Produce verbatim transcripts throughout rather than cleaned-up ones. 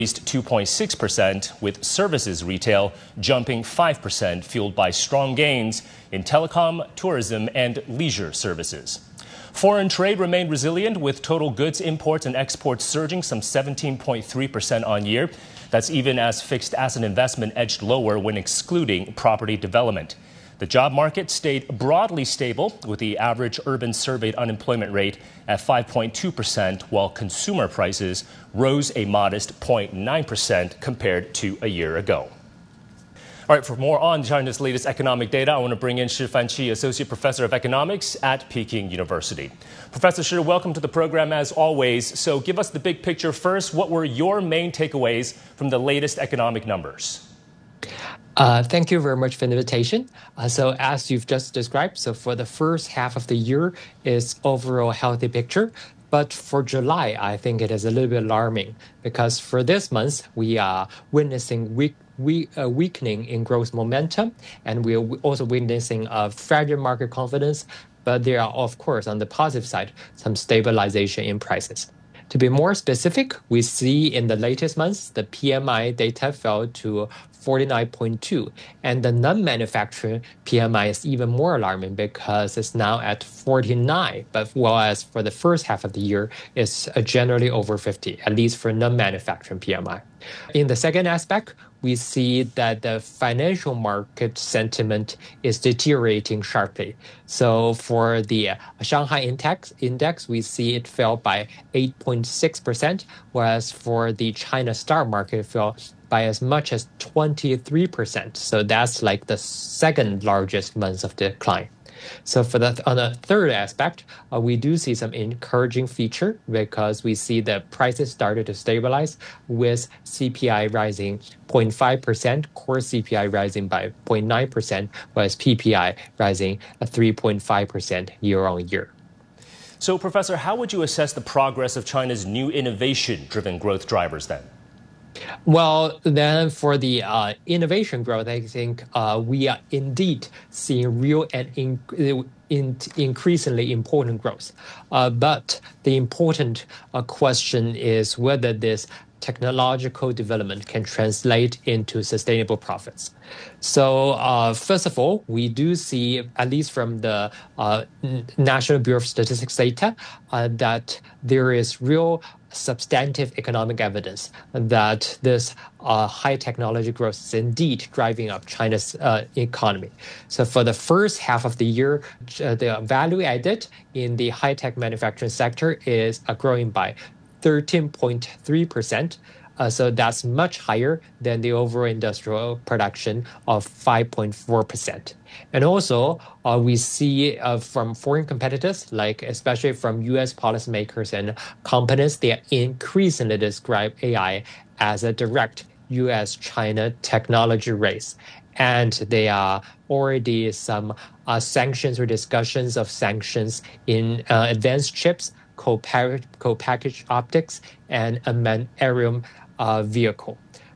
increased two point six percent, with services retail jumping five percent, fueled by strong gains in telecom, tourism, and leisure services. Foreign trade remained resilient, with total goods imports and exports surging some seventeen point three percent on year. That's even as fixed asset investment edged lower when excluding property development. The job market stayed broadly stable, with the average urban surveyed unemployment rate at five point two percent, while consumer prices rose a modest zero point nine percent compared to a year ago. All right, for more on China's latest economic data, I want to bring in Shifan Qi, Associate Professor of Economics at Peking University. Professor Shi, welcome to the program as always. So give us the big picture first. What were your main takeaways from the latest economic numbers? Uh, thank you very much for the invitation. Uh, so as you've just described, so for the first half of the year, it's overall healthy picture. But for July, I think it is a little bit alarming because for this month, we are witnessing weak, weak, uh, weakening in growth momentum, and we are also witnessing a fragile market confidence. But there are, of course, on the positive side, some stabilization in prices. To be more specific, we see in the latest months, the P M I data fell to forty-nine point two, and the non-manufacturing P M I is even more alarming because it's now at forty-nine, but whereas for the first half of the year, it's generally over fifty, at least for non-manufacturing P M I. In the second aspect, we see that the financial market sentiment is deteriorating sharply. So for the Shanghai index, index, we see it fell by eight point six percent, whereas for the China stock market, it fell by as much as twenty-three percent. So that's like the second largest month of decline. So for the on the third aspect, uh, we do see some encouraging feature because we see the prices started to stabilize with C P I rising zero point five percent, core C P I rising by zero point nine percent, whereas P P I rising three point five percent year on year. So, Professor, how would you assess the progress of China's new innovation-driven growth drivers then? Well, then for the uh, innovation growth, I think uh, we are indeed seeing real and in, in, increasingly important growth. Uh, but the important uh, question is whether this technological development can translate into sustainable profits. So uh, first of all, we do see, at least from the uh, National Bureau of Statistics data, uh, that there is real substantive economic evidence that this uh, high technology growth is indeed driving up China's uh, economy. So for the first half of the year, uh, the value added in the high-tech manufacturing sector is uh, growing by thirteen point three percent. Uh, so that's much higher than the overall industrial production of five point four percent. And also, uh, we see uh, from foreign competitors, like especially from U S policymakers and companies, they increasingly describe A I as a direct U S China technology race. And there are already some uh, sanctions or discussions of sanctions in uh, advanced chips, co-packaged optics, and unmanned aerial uh, vehicle.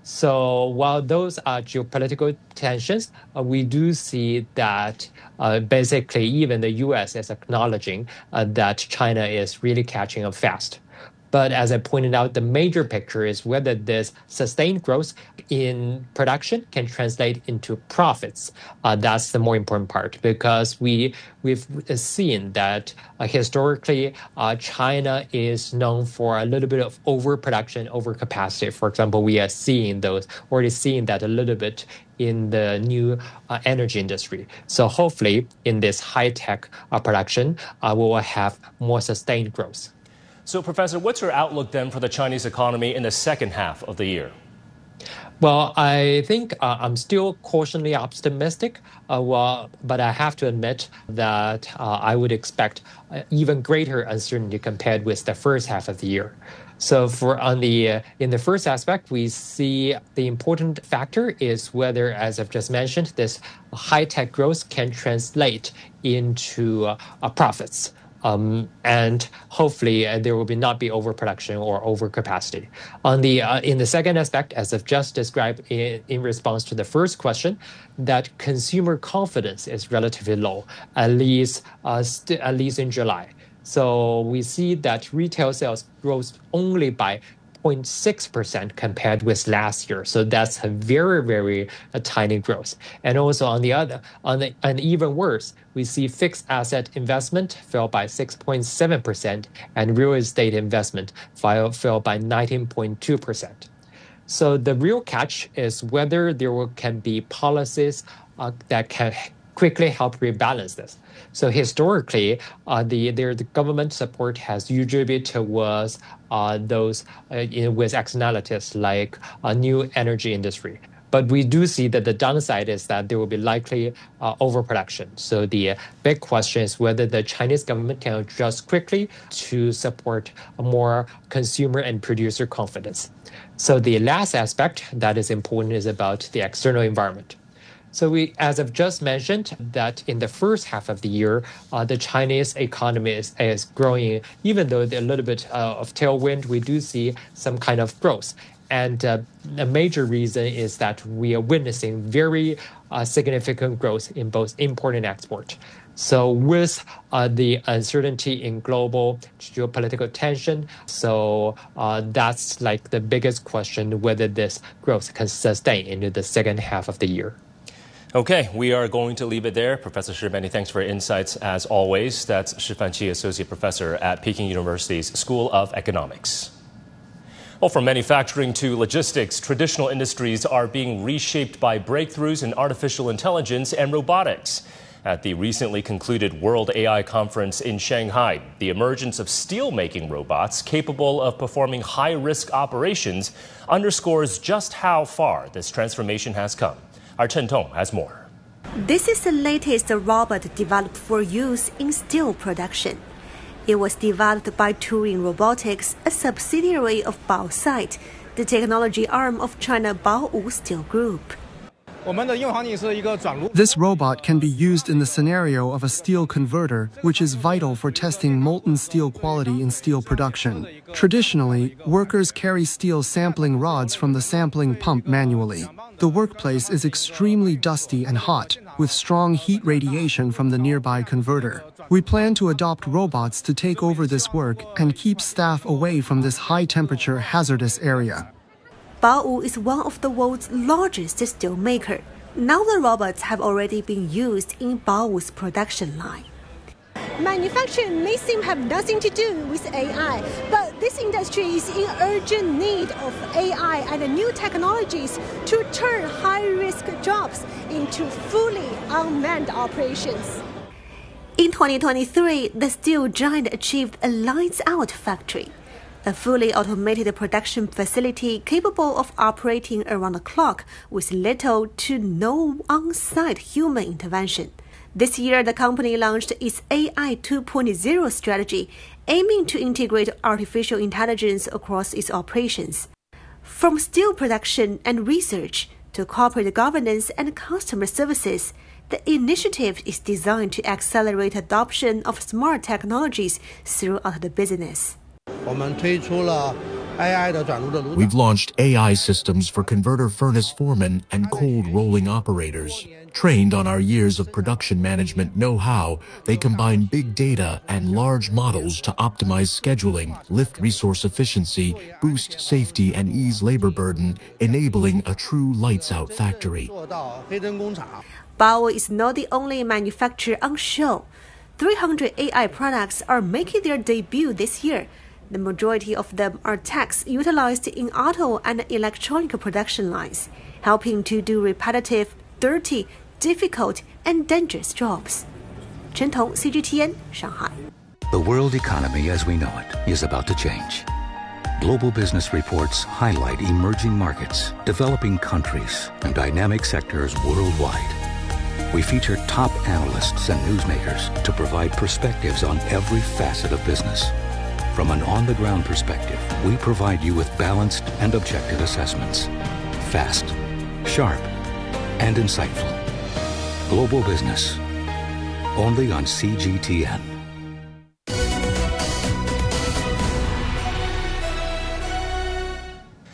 So while those are geopolitical tensions, uh, we do see that uh, basically even the U S is acknowledging uh, that China is really catching up fast. But as I pointed out, the major picture is whether this sustained growth in production can translate into profits. Uh, that's the more important part because we, we've seen that uh, historically uh, China is known for a little bit of overproduction, overcapacity. For example, we are seeing those, already seeing that a little bit in the new uh, energy industry. So hopefully in this high-tech uh, production, uh, we will have more sustained growth. So, Professor, what's your outlook then for the Chinese economy in the second half of the year? Well, I think uh, I'm still cautiously optimistic, uh, well, but I have to admit that uh, I would expect uh, even greater uncertainty compared with the first half of the year. So for on the uh, in the first aspect, we see the important factor is whether, as I've just mentioned, this high-tech growth can translate into uh, uh, profits. Um, and hopefully uh, there will be not be overproduction or overcapacity. On the uh, in the second aspect, as I've just described in, in response to the first question, that consumer confidence is relatively low, at least uh, st- at least in July. So we see that retail sales rose only by point six percent compared with last year. So that's a very, very a tiny growth. And also on the other, on the, and even worse, we see fixed asset investment fell by six point seven percent and real estate investment fell, fell by nineteen point two percent. So the real catch is whether there will, can be policies uh, that can quickly help rebalance this. So historically, uh, the, the the government support has usually been towards uh, those uh, in, with externalities like a new energy industry. But we do see that the downside is that there will be likely uh, overproduction. So the big question is whether the Chinese government can adjust quickly to support more consumer and producer confidence. So the last aspect that is important is about the external environment. So we, as I've just mentioned, that in the first half of the year, uh, the Chinese economy is, is growing. Even though there's a little bit uh, of tailwind, we do see some kind of growth. And uh, a major reason is that we are witnessing very uh, significant growth in both import and export. So with uh, the uncertainty in global geopolitical tension, so uh, that's like the biggest question, whether this growth can sustain into the second half of the year. Okay, we are going to leave it there. Professor Shi, many thanks for your insights as always. That's Shifan Qi, Associate Professor at Peking University's School of Economics. Well, from manufacturing to logistics, traditional industries are being reshaped by breakthroughs in artificial intelligence and robotics. At the recently concluded World A I Conference in Shanghai, the emergence of steel-making robots capable of performing high-risk operations underscores just how far this transformation has come. Our Chen Tong has more. This is the latest robot developed for use in steel production. It was developed by Turing Robotics, a subsidiary of Baosite, the technology arm of China Baowu Steel Group. This robot can be used in the scenario of a steel converter, which is vital for testing molten steel quality in steel production. Traditionally, workers carry steel sampling rods from the sampling pump manually. The workplace is extremely dusty and hot, with strong heat radiation from the nearby converter. We plan to adopt robots to take over this work and keep staff away from this high-temperature hazardous area. Baowu is one of the world's largest steel maker. Now the robots have already been used in Baowu's production line. Manufacturing may seem to have nothing to do with A I, but this industry is in urgent need of A I and new technologies to turn high-risk jobs into fully unmanned operations. In twenty twenty-three, the steel giant achieved a lights-out factory, a fully automated production facility capable of operating around the clock with little to no on-site human intervention. This year, the company launched its A I two point oh strategy, aiming to integrate artificial intelligence across its operations. From steel production and research to corporate governance and customer services, the initiative is designed to accelerate adoption of smart technologies throughout the business. We've launched A I systems for converter furnace foremen and cold rolling operators. Trained on our years of production management know-how, they combine big data and large models to optimize scheduling, lift resource efficiency, boost safety, and ease labor burden, enabling a true lights-out factory. Baowu is not the only manufacturer on show. three hundred A I products are making their debut this year. The majority of them are techs utilized in auto and electronic production lines, helping to do repetitive, dirty, difficult, and dangerous jobs. Chen Tong, C G T N, Shanghai. The world economy as we know it is about to change. Global business reports highlight emerging markets, developing countries, and dynamic sectors worldwide. We feature top analysts and newsmakers to provide perspectives on every facet of business. From an on-the-ground perspective, we provide you with balanced and objective assessments. Fast, sharp, and insightful. Global Business, only on C G T N.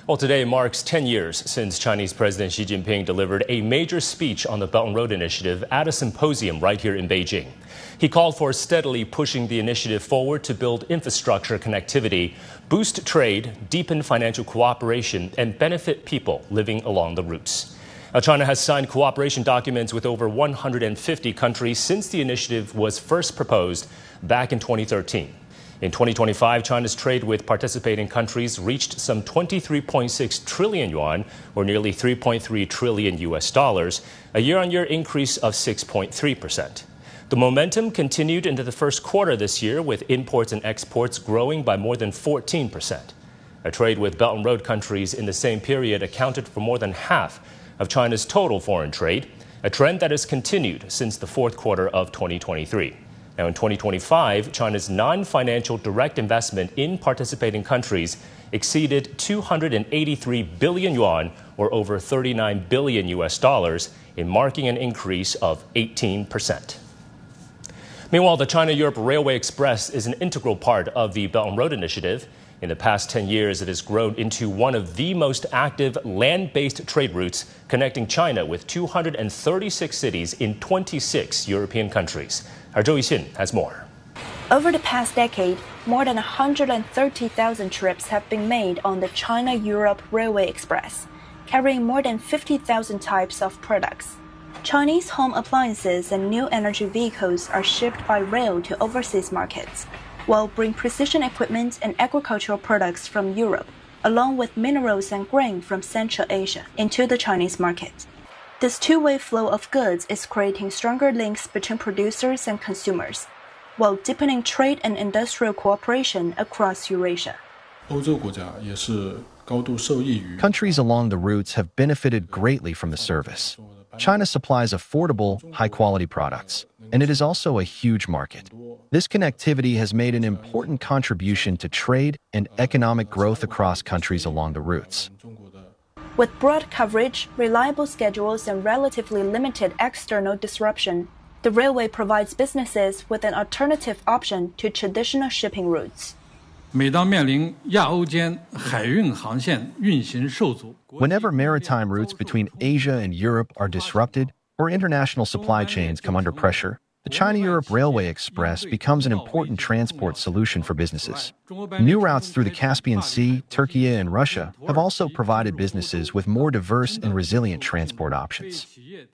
Well, today marks ten years since Chinese President Xi Jinping delivered a major speech on the Belt and Road Initiative at a symposium right here in Beijing. He called for steadily pushing the initiative forward to build infrastructure connectivity, boost trade, deepen financial cooperation, and benefit people living along the routes. Now, China has signed cooperation documents with over one hundred fifty countries since the initiative was first proposed back in twenty thirteen. In twenty twenty-five, China's trade with participating countries reached some twenty-three point six trillion yuan, or nearly three point three trillion U S dollars, a year-on-year increase of six point three percent. The momentum continued into the first quarter this year, with imports and exports growing by more than fourteen percent. A trade with Belt and Road countries in the same period accounted for more than half of China's total foreign trade, a trend that has continued since the fourth quarter of twenty twenty-three. Now, in twenty twenty-five, China's non-financial direct investment in participating countries exceeded two hundred eighty-three billion yuan, or over thirty-nine billion U S dollars, in marking an increase of eighteen percent. Meanwhile, the China-Europe Railway Express is an integral part of the Belt and Road Initiative. In the past ten years, it has grown into one of the most active land-based trade routes, connecting China with two hundred thirty-six cities in twenty-six European countries. Our Zhou Yixin has more. Over the past decade, more than one hundred thirty thousand trips have been made on the China-Europe Railway Express, carrying more than fifty thousand types of products. Chinese home appliances and new energy vehicles are shipped by rail to overseas markets, while bring precision equipment and agricultural products from Europe, along with minerals and grain from Central Asia, into the Chinese market. This two-way flow of goods is creating stronger links between producers and consumers, while deepening trade and industrial cooperation across Eurasia. Countries along the routes have benefited greatly from the service. China supplies affordable, high-quality products, and it is also a huge market. This connectivity has made an important contribution to trade and economic growth across countries along the routes. With broad coverage, reliable schedules, and relatively limited external disruption, the railway provides businesses with an alternative option to traditional shipping routes. Whenever maritime routes between Asia and Europe are disrupted or international supply chains come under pressure, the China-Europe Railway Express becomes an important transport solution for businesses. New routes through the Caspian Sea, Turkey, and Russia have also provided businesses with more diverse and resilient transport options.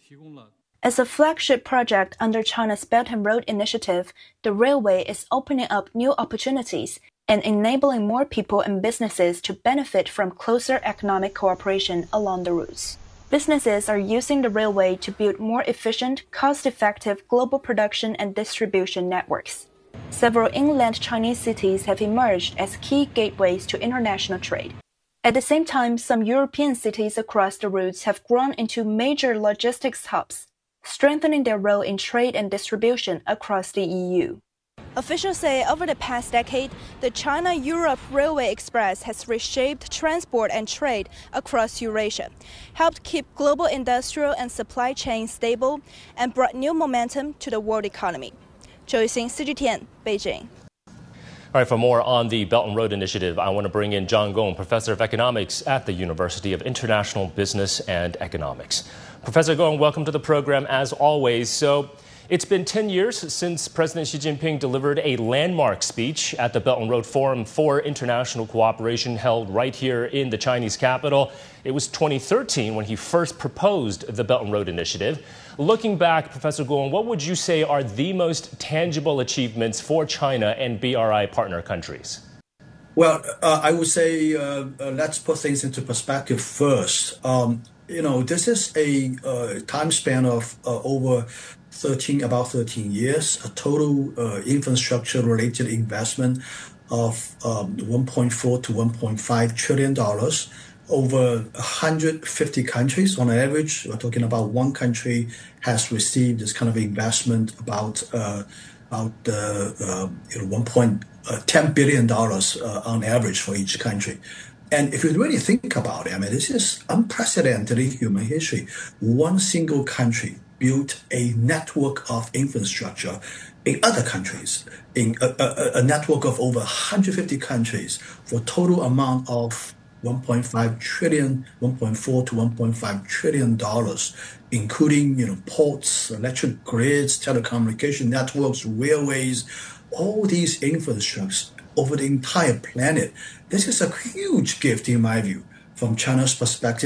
As a flagship project under China's Belt and Road Initiative, the railway is opening up new opportunities and enabling more people and businesses to benefit from closer economic cooperation along the routes. Businesses are using the railway to build more efficient, cost-effective global production and distribution networks. Several inland Chinese cities have emerged as key gateways to international trade. At the same time, some European cities across the routes have grown into major logistics hubs, strengthening their role in trade and distribution across the E U. Officials say over the past decade, the China-Europe Railway Express has reshaped transport and trade across Eurasia, helped keep global industrial and supply chains stable, and brought new momentum to the world economy. Zhou Yixin, C G T N, Beijing. All right, for more on the Belt and Road Initiative, I want to bring in Zhang Gong, Professor of Economics at the University of International Business and Economics. Professor Gong, welcome to the program as always. So, it's been ten years since President Xi Jinping delivered a landmark speech at the Belt and Road Forum for International Cooperation held right here in the Chinese capital. It was twenty thirteen when he first proposed the Belt and Road Initiative. Looking back, Professor Gong, what would you say are the most tangible achievements for China and B R I partner countries? Well, uh, I would say uh, uh, let's put things into perspective first. Um, you know, this is a uh, time span of uh, over thirteen, about thirteen years, a total uh, infrastructure-related investment of um, one point four to one point five trillion dollars over one hundred fifty countries. On average, we're talking about one country has received this kind of investment about uh, about uh, uh, you know, one point one billion dollars uh, on average for each country. And if you really think about it, I mean, this is unprecedented in human history. One single country built a network of infrastructure in other countries, in a, a, a network of over one hundred fifty countries for a total amount of one point five trillion, one point four to one point five trillion dollars, including, you know, ports, electric grids, telecommunication networks, railways, all these infrastructures over the entire planet. This is a huge gift, in my view, from China's perspective.